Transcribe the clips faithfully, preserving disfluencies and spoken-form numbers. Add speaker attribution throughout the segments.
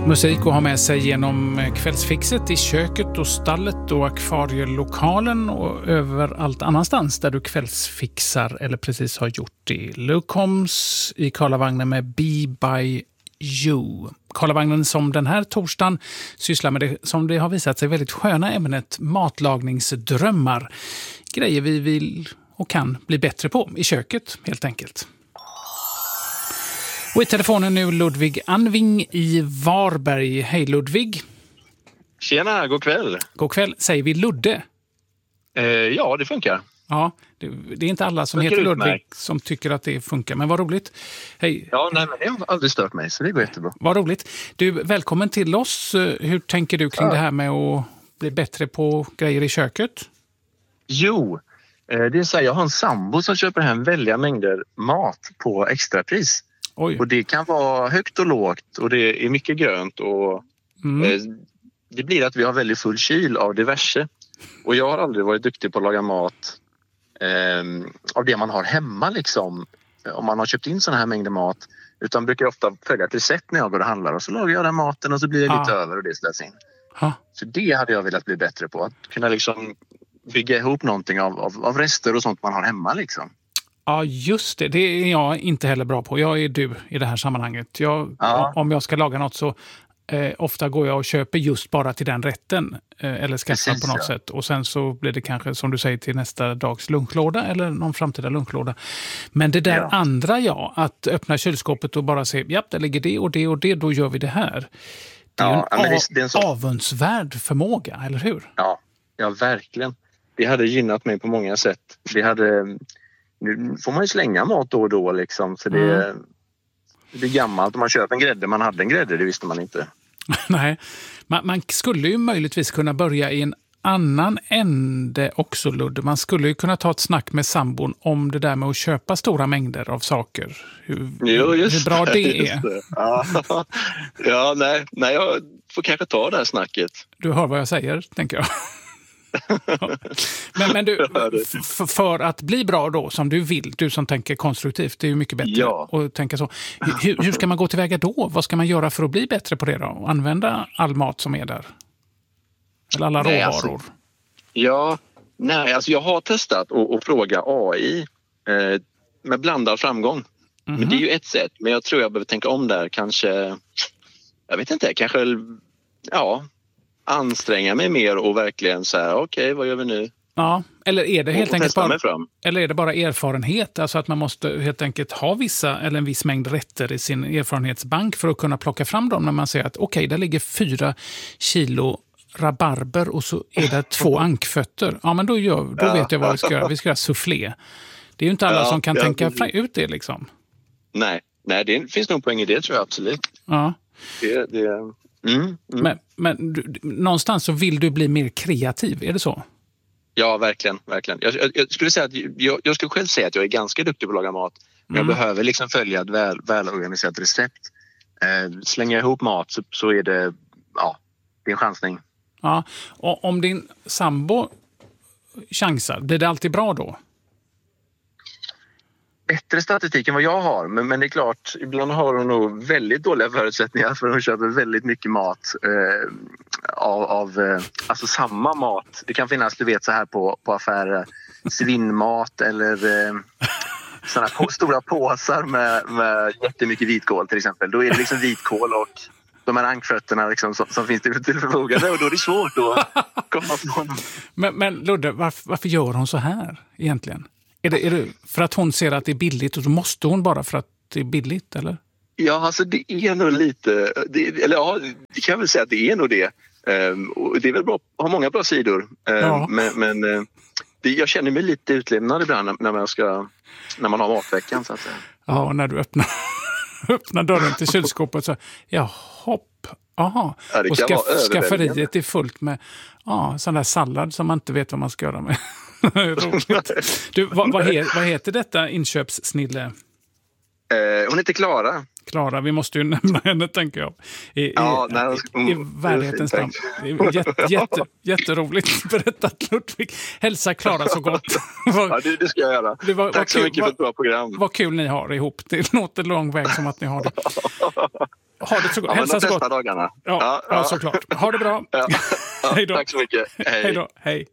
Speaker 1: Musik att ha med sig genom kvällsfixet i köket och stallet och akvarielokalen och överallt annanstans där du kvällsfixar eller precis har gjort det. Luke Combs i Karlavagnen med Be By You. Karlavagnen som den här torsdagen sysslar med det som det har visat sig väldigt sköna ämnet matlagningsdrömmar. Grejer vi vill och kan bli bättre på i köket helt enkelt. Och i telefonen nu Ludvig Anving i Varberg. Hej Ludvig.
Speaker 2: Tjena, god kväll.
Speaker 1: God kväll. Säger vi Ludde?
Speaker 2: Eh, ja, det funkar.
Speaker 1: Ja, det, det är inte alla som
Speaker 2: funkar
Speaker 1: heter Ludvig
Speaker 2: utmärkt.
Speaker 1: Som tycker att det funkar. Men vad roligt. Hej.
Speaker 2: Ja, nej, men det har aldrig stört mig så det går jättebra.
Speaker 1: Vad roligt. Du, välkommen till oss. Hur tänker du kring
Speaker 2: ja.
Speaker 1: det här med att bli bättre på grejer i köket?
Speaker 2: Jo, eh, det är så här, jag har en sambo som köper hem väldiga mängder mat på extrapris.
Speaker 1: Oj.
Speaker 2: Och det kan vara högt och lågt och det är mycket grönt och
Speaker 1: Mm.
Speaker 2: eh, det blir att vi har väldigt full kyl av diverse. Och jag har aldrig varit duktig på att laga mat eh, av det man har hemma liksom. Om man har köpt in såna här mängder mat. Utan brukar jag ofta följa ett recept när jag går och handlar och så lagar jag den maten och så blir det lite
Speaker 1: Ah.
Speaker 2: över och det ställs in.
Speaker 1: Ha.
Speaker 2: Så det hade jag velat bli bättre på. Att kunna liksom bygga ihop någonting av, av, av rester och sånt man har hemma liksom.
Speaker 1: Ja, just det. Det är jag inte heller bra på. Jag är du i det här sammanhanget. Jag,
Speaker 2: Ja.
Speaker 1: Om jag ska laga något så eh, ofta går jag och köper just bara till den rätten. Eh, eller skaffar
Speaker 2: Precis,
Speaker 1: på något
Speaker 2: ja.
Speaker 1: sätt. Och sen så blir det kanske, som du säger, till nästa dags lunchlåda eller någon framtida lunchlåda. Men det där
Speaker 2: Ja.
Speaker 1: andra, ja. Att öppna kylskåpet och bara se, ja, där ligger det och det och det, då gör vi det här. Det är
Speaker 2: Ja,
Speaker 1: ju en,
Speaker 2: ja, men det är-
Speaker 1: av,
Speaker 2: det är en så-
Speaker 1: avundsvärd förmåga, eller hur?
Speaker 2: Ja, ja, verkligen. Det hade gynnat mig på många sätt. Det hade, nu får man ju slänga mat då och då liksom. Så det,
Speaker 1: Mm.
Speaker 2: det är gammalt. Om man köper en grädde, man hade en grädde, det visste man inte.
Speaker 1: Nej, man, man skulle ju möjligtvis kunna börja i en annan ände också, Ludde. Man skulle ju kunna ta ett snack med sambon om det där med att köpa stora mängder av saker. Hur,
Speaker 2: Jo, just
Speaker 1: hur bra det
Speaker 2: just
Speaker 1: är.
Speaker 2: det. Ja, ja nej, nej, jag får kanske ta det här snacket.
Speaker 1: Du hör vad jag säger, tänker jag. men, men du, f- för att bli bra då, som du vill, du som tänker konstruktivt, det är ju mycket bättre
Speaker 2: Ja.
Speaker 1: att tänka så. Hur, hur ska man gå tillväga då? Vad ska man göra för att bli bättre på det då? Och använda all mat som är där? Eller alla
Speaker 2: Nej,
Speaker 1: råvaror?
Speaker 2: alltså, Ja, nej, alltså jag har testat att, att fråga A I eh, med blandad framgång.
Speaker 1: Mhm.
Speaker 2: Men det är ju ett sätt. Men jag tror jag behöver tänka om där. Kanske, jag vet inte, kanske ja, anstränga mig mer och verkligen så här, okej, okay, vad gör vi nu?
Speaker 1: Ja, eller är det helt
Speaker 2: och
Speaker 1: enkelt
Speaker 2: testa
Speaker 1: bara,
Speaker 2: mig fram.
Speaker 1: eller är det bara erfarenhet? Alltså att man måste helt enkelt ha vissa eller en viss mängd rätter i sin erfarenhetsbank för att kunna plocka fram dem när man ser att okej, okay, där ligger fyra kilo rabarber och så är det två ankfötter. Ja, men då, gör, då
Speaker 2: Ja.
Speaker 1: vet jag vad vi ska göra. Vi ska göra soufflé. Det är ju inte alla
Speaker 2: Ja,
Speaker 1: som kan
Speaker 2: ja,
Speaker 1: tänka
Speaker 2: precis.
Speaker 1: ut det liksom.
Speaker 2: Nej, nej, det finns nog poäng i det tror jag absolut.
Speaker 1: Ja.
Speaker 2: Det, det, mm, mm.
Speaker 1: Men, men du, någonstans så vill du bli mer kreativ, är det så?
Speaker 2: Ja, verkligen. verkligen. Jag, jag, jag skulle säga att jag, jag skulle själv säga att jag är ganska duktig på att laga mat. Men
Speaker 1: Mm.
Speaker 2: jag behöver liksom följa ett väl, välorganiserat recept. Eh, slänger jag ihop mat så, så är det, ja, det är en chansning.
Speaker 1: Ja. Och om din sambo chansar, blir det alltid bra då?
Speaker 2: Bättre statistik än vad jag har, men, men det är klart, ibland har hon nog väldigt dåliga förutsättningar för hon köper väldigt mycket mat eh, av, av eh, alltså samma mat. Det kan finnas, du vet, så här på, på affärer, svinnmat eller eh, sådana på, stora påsar med, med jättemycket vitkål till exempel. Då är det liksom vitkål och de här ankfötterna liksom, som, som finns till, till förfogande och då är det svårt att komma från.
Speaker 1: Men, men Ludde, varför, varför gör hon så här egentligen? Är det, är det för att hon ser att det är billigt och då måste hon bara för att det är billigt, eller?
Speaker 2: Ja, alltså det är nog lite, det, eller ja, det kan jag väl säga att det är nog det. Um, och det är väl bra, har många bra sidor. Um,
Speaker 1: Ja.
Speaker 2: Men, men uh, det, jag känner mig lite utlämnad ibland när, när, man, ska, när man har matveckan så att säga.
Speaker 1: Ja, och när du öppnar, öppnar dörren till kylskåpet så, ja, hopp, aha.
Speaker 2: Ja, det
Speaker 1: och
Speaker 2: kan
Speaker 1: skaff,
Speaker 2: vara överväldigande.
Speaker 1: skafferiet är fullt med ja, sån där sallad som man inte vet vad man ska göra med. Roligt. Du, vad, vad, he, vad heter detta inköpssnille?
Speaker 2: Uh, hon heter Klara.
Speaker 1: Klara, vi måste ju nämna henne, tänker jag. I,
Speaker 2: Ja,
Speaker 1: i,
Speaker 2: nej,
Speaker 1: i, i värdighetens namn. Det är jätte, jätte, jätteroligt berättat, Ludvig. Hälsa Klara så gott.
Speaker 2: Ja, det, det ska jag göra.
Speaker 1: Det var,
Speaker 2: Tack
Speaker 1: var
Speaker 2: så
Speaker 1: kul,
Speaker 2: mycket för ett bra program.
Speaker 1: Vad kul ni har ihop. Det låter lång väg som att ni har det. Ha det så gott.
Speaker 2: Ja,
Speaker 1: Hälsa
Speaker 2: de
Speaker 1: så
Speaker 2: bästa
Speaker 1: gott.
Speaker 2: dagarna.
Speaker 1: Ja,
Speaker 2: Ja,
Speaker 1: ja,
Speaker 2: ja.
Speaker 1: såklart. Ha det bra.
Speaker 2: Ja. Ja,
Speaker 1: Hej då.
Speaker 2: tack så mycket. Hej.
Speaker 1: Hej då. Hej.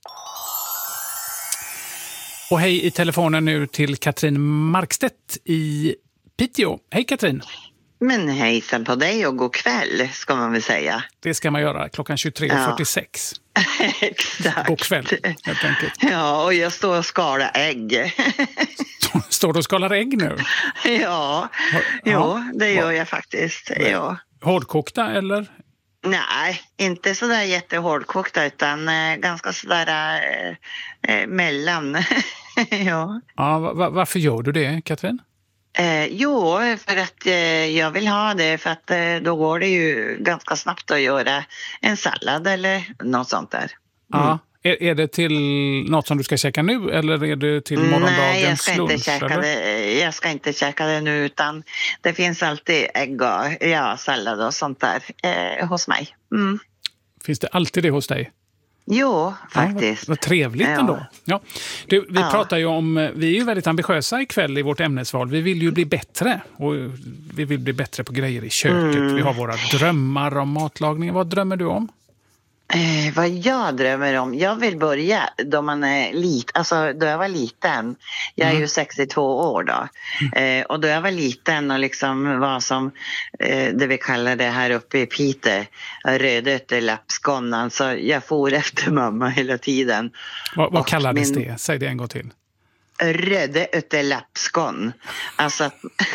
Speaker 1: Och hej i telefonen nu till Katrin Markstedt i Piteå. Hej Katrin.
Speaker 3: Men hejsan på dig och god kväll ska man väl säga.
Speaker 1: Det ska man göra klockan tjugotre fyrtiosex.
Speaker 3: Ja. Exakt.
Speaker 1: God kväll, helt enkelt.
Speaker 3: Ja, och jag står och skalar ägg.
Speaker 1: Står du och skalar ägg nu?
Speaker 3: Ja,
Speaker 1: ja.
Speaker 3: Jo, det gör jag faktiskt. Ja.
Speaker 1: Hårdkokta eller?
Speaker 3: Nej, inte sådär jättehårdkokta utan eh, ganska sådär eh, eh, mellan. Ja.
Speaker 1: Ja, va- varför gör du det, Katrin?
Speaker 3: Eh, jo, för att eh, jag vill ha det för att eh, då går det ju ganska snabbt att göra en sallad eller något sånt där. Mm.
Speaker 1: Ja. Är, är det till något som du ska käka nu eller är det till morgondagens lunch?
Speaker 3: Nej, jag ska inte käka
Speaker 1: eller?
Speaker 3: det. Jag ska inte käka det nu utan det finns alltid ägg och ja, sallad och sånt där eh, hos mig. Mm.
Speaker 1: Finns det alltid det hos dig?
Speaker 3: Jo, faktiskt.
Speaker 1: Ja, vad, vad trevligt
Speaker 3: ja.
Speaker 1: ändå. Ja. Du, vi
Speaker 3: ja.
Speaker 1: pratar ju om, vi är ju väldigt ambitiösa ikväll i vårt ämnesval. Vi vill ju bli bättre och vi vill bli bättre på grejer i köket. Mm. Vi har våra drömmar om matlagning. Vad drömmer du om?
Speaker 3: Eh, vad jag drömmer om? Jag vill börja då man är lit, alltså då jag var liten. Jag är mm. ju sextiotvå år då. Mm. Eh, och då jag var liten och liksom var som eh, det vi kallar det här uppe i Piteå, rödöttelappskon. Alltså jag for efter mamma hela tiden.
Speaker 1: Vad, vad kallades
Speaker 3: min...
Speaker 1: det? Säg det en gång till.
Speaker 3: Rödöttelappskon. Alltså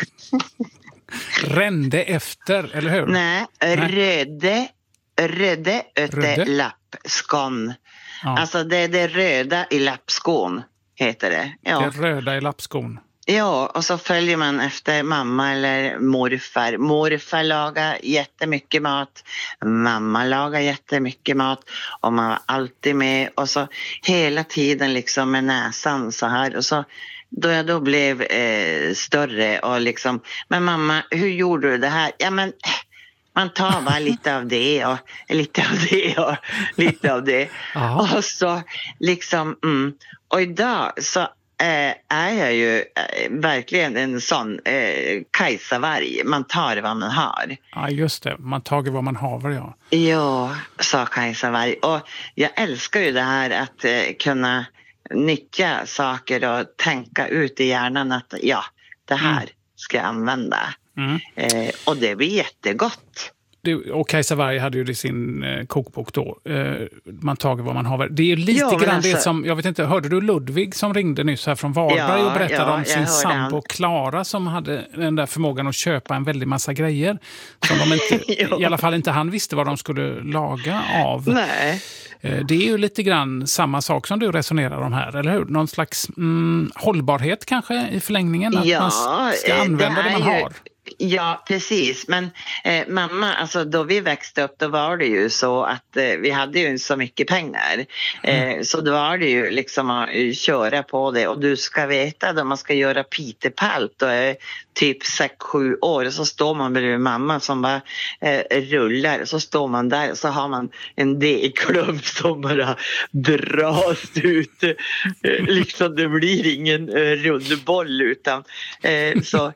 Speaker 1: rände efter, eller hur?
Speaker 3: Nej, Nej. röde Röde ötte lappskon. Ja. Alltså det är det röda i lappskon heter det. Ja.
Speaker 1: Det röda i lappskon.
Speaker 3: Ja, och så följer man efter mamma eller morfar. Morfar lagar jättemycket mat. Mamma lagar jättemycket mat. Och man var alltid med. Och så hela tiden liksom med näsan så här. Och så då jag då blev eh, större och liksom, men mamma, hur gjorde du det här? Ja men... Man tar bara lite av det och lite av det och lite av det. Aha. Och så liksom, mm. och idag så eh, är jag ju eh, verkligen en sån eh, kajsavarg. Man tar vad man har.
Speaker 1: Ja, just det. Man tar vad man har, ja.
Speaker 3: Ja, sa kajsavarg. Och jag älskar ju det här att eh, kunna nyttja saker och tänka ut i hjärnan att ja, det här mm. ska jag använda. Mm. Eh, och det blir jättegott.
Speaker 1: Du, och Kajsa Warg hade ju det i sin eh, kokbok då. Eh, man tager vad man har. Det är ju lite ja, grann alltså... det som, jag vet inte, hörde du Ludvig som ringde nyss här från Varberg ja, och berättade ja, om sin sambo Klara som hade den där förmågan att köpa en väldig massa grejer. Som de inte, i alla fall inte han visste vad de skulle laga av.
Speaker 3: Nej.
Speaker 1: Eh, det är ju lite grann samma sak som du resonerar om här, eller hur? Någon slags mm, hållbarhet kanske i förlängningen? Att
Speaker 3: ja,
Speaker 1: man ska använda det, det man
Speaker 3: ju...
Speaker 1: har.
Speaker 3: Ja, precis. Men eh, mamma, alltså då vi växte upp då var det ju så att eh, vi hade ju så mycket pengar. Eh, mm. Så då var det ju liksom att uh, köra på det. Och du ska veta då man ska göra pitepalt då är typ sex sju år. Och så står man bredvid mamma som bara eh, rullar. Så står man där och så har man en degklump som bara dras ut. Eh, liksom det blir ingen eh, rundboll utan eh, så...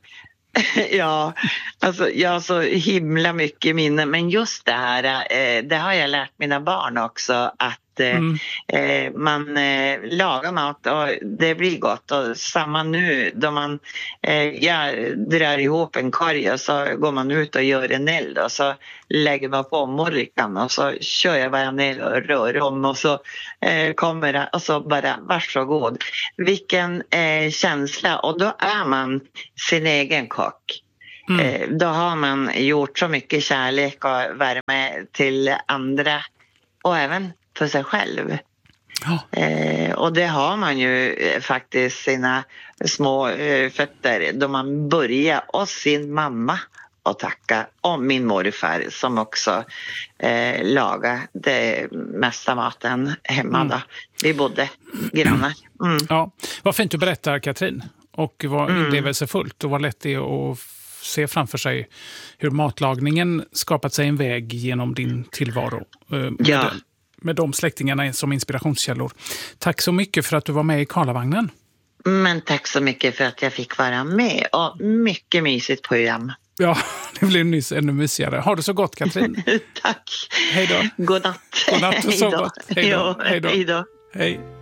Speaker 3: Ja, alltså jag har så himla mycket minne. Men just det här, eh, det har jag lärt mina barn också. Att eh, mm. eh, man eh, lagar mat och det blir gott. Och samma nu då man eh, jag drar ihop en korg och så går man ut och gör en eld. Och så lägger man på morrikan och så kör jag bara ner och rör om. Och så eh, kommer det och så bara varsågod. Vilken eh, känsla. Och då är man sin egen kock. Mm. Eh, då har man gjort så mycket kärlek och värme till andra. Och även för sig själv. Oh. Eh, och det har man ju eh, faktiskt sina små eh, fötter då man börjar och sin mamma och tacka om min morfar som också eh, lagar det mesta maten hemma mm. då. Vi bodde grannar. Mm.
Speaker 1: Ja, vad fint du berättar Katrin och vad mm. inlevelsefullt och vad lätt det är att se framför sig hur matlagningen skapat sig en väg genom din tillvaro. Eh,
Speaker 3: ja.
Speaker 1: Den. Med de släktingarna som inspirationskällor. Tack så mycket för att du var med i Karlavagnen.
Speaker 3: Men tack så mycket för att jag fick vara med och mycket mysigt program.
Speaker 1: Ja, det blev nyss ännu mysigare. Har du så gott, Katrin.
Speaker 3: Tack.
Speaker 1: Hej då.
Speaker 3: God natt.
Speaker 1: God natt och så gott. Hej då.
Speaker 3: Hej då.
Speaker 1: Hej.